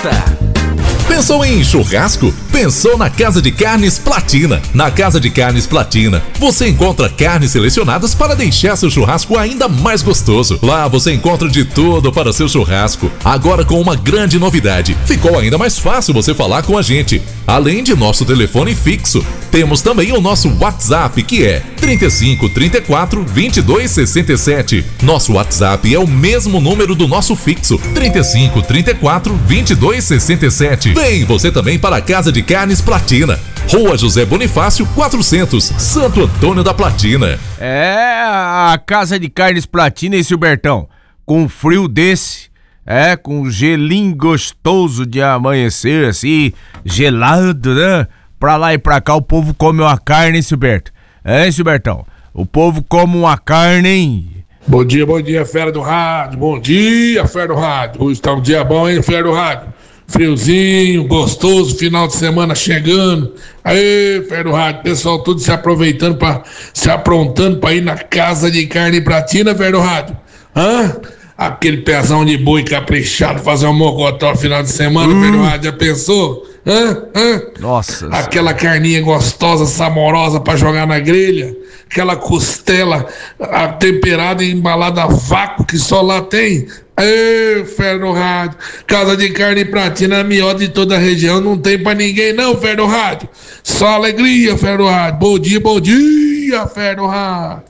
gosta. Pensou em churrasco? Pensou na Casa de Carnes Platina. Na Casa de Carnes Platina, você encontra carnes selecionadas para deixar seu churrasco ainda mais gostoso. Lá você encontra de tudo para seu churrasco. Agora com uma grande novidade, ficou ainda mais fácil você falar com a gente. Além de nosso telefone fixo, temos também o nosso WhatsApp, que é 35 34 22 67. Nosso WhatsApp é o mesmo número do nosso fixo, 35 34 22 67. Vem você também para a Casa de Carnes Platina, Rua José Bonifácio 400, Santo Antônio da Platina. É, a Casa de Carnes Platina, esse Bertão, com um frio desse, com um gelinho gostoso de amanhecer, assim, gelado, né? Pra lá e pra cá o povo come uma carne, Silberto. Silbertão, o povo come uma carne, hein? Bom dia, fera do rádio. Bom dia, fera do rádio. Hoje tá um dia bom, hein, fera do rádio. Friozinho, gostoso, final de semana chegando. Aê, fera do rádio. Pessoal tudo se aproveitando, se aprontando pra ir na Casa de Carne Platina, fera do rádio. Aquele pezão de boi caprichado, fazer um mocotó no final de semana, fera do rádio. Já pensou? Nossa. Aquela carninha gostosa, saborosa pra jogar na grelha. Aquela costela temperada e embalada a vácuo que só lá tem. Ê, fera do rádio. Casa de Carne Platina, a melhor de toda a região. Não tem pra ninguém não, fera do rádio. Só alegria, fera do rádio. Bom dia, fera do rádio.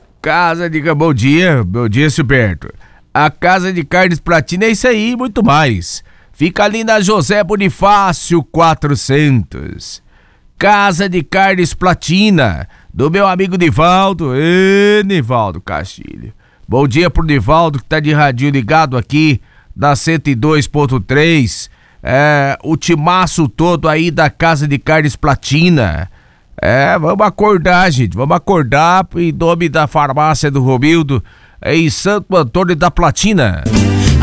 Bom dia, Silberto. A Casa de Carnes Platina é isso aí, muito mais. Fica ali na José Bonifácio 400. Casa de Carnes Platina, do meu amigo Nivaldo. Nivaldo Castilho. Bom dia pro Nivaldo, que tá de radinho ligado aqui da 102.3. O timaço todo aí da Casa de Carnes Platina. Vamos acordar, gente. Vamos acordar em nome da farmácia do Romildo, em Santo Antônio da Platina.